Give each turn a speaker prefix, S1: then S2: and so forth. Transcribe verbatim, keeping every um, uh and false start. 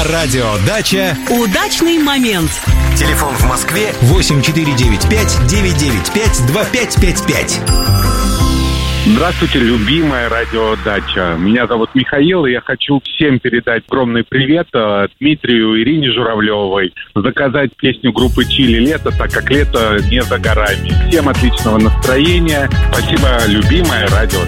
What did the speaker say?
S1: На радио «Дача»
S2: удачный момент.
S1: Телефон в Москве восемь четыре девять пять девять девять пять два пять пять пять.
S3: Здравствуйте, любимая радио «Дача». Меня зовут Михаил, и я хочу всем передать огромный привет Дмитрию, Ирине Журавлевой, заказать песню группы «Чили» «Лето», так как лето не за горами. Всем отличного настроения. Спасибо, любимая радио